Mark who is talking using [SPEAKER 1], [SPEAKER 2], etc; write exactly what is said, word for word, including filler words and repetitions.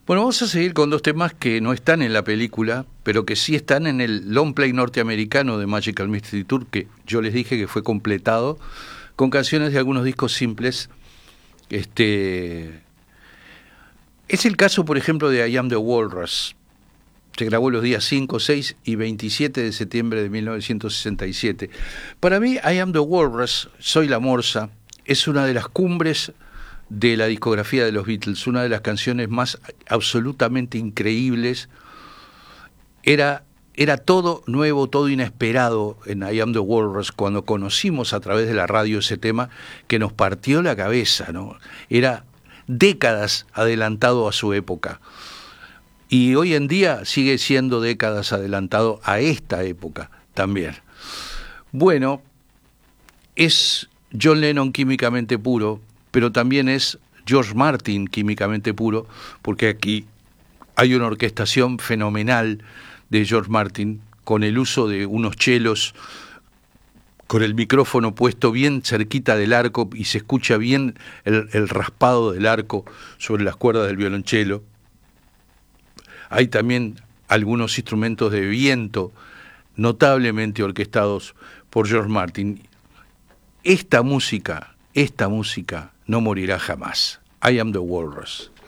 [SPEAKER 1] Bueno, vamos a seguir con dos temas que no están en la película, pero que sí están en el long play norteamericano de Magical Mystery Tour, que yo les dije que fue completado con canciones de algunos discos simples. Este es el caso, por ejemplo, de I Am the Walrus. Se grabó los días cinco, seis y veintisiete de septiembre de mil novecientos sesenta y siete. Para mí, I Am the Walrus, Soy la Morsa, es una de las cumbres de la discografía de los Beatles, una de las canciones más absolutamente increíbles. Era, era todo nuevo, todo inesperado en I Am the Walrus, cuando conocimos a través de la radio ese tema que nos partió la cabeza, ¿no? Era décadas adelantado a su época. Y hoy en día sigue siendo décadas adelantado a esta época también. Bueno, es John Lennon químicamente puro, pero también es George Martin químicamente puro, porque aquí hay una orquestación fenomenal de George Martin, con el uso de unos chelos, con el micrófono puesto bien cerquita del arco y se escucha bien el, el raspado del arco sobre las cuerdas del violonchelo. Hay también algunos instrumentos de viento notablemente orquestados por George Martin. Esta música, esta música no morirá jamás. I Am the Walrus.